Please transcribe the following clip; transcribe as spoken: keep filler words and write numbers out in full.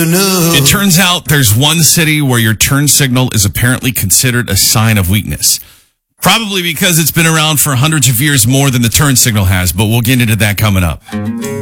It turns out there's one city where your turn signal is apparently considered a sign of weakness. Probably because it's been around for hundreds of years more than the turn signal has, but we'll get into that coming up.